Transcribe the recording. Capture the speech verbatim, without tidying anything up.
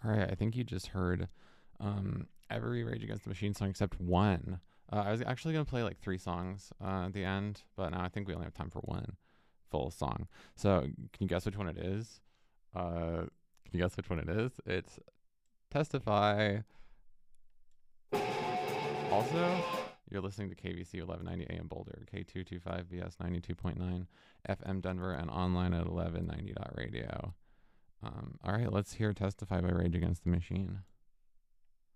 All right, I think you just heard um, every Rage Against the Machine song except one. Uh, I was actually going to play like three songs uh, at the end, but now I think we only have time for one full song. So, can you guess which one it is? Uh, can you guess which one it is? It's Testify. Also, you're listening to K B C eleven ninety A M Boulder, K two twenty-five B S ninety-two point nine F M Denver, and online at eleven ninety dot radio. Um, all right, let's hear Testify by Rage Against the Machine.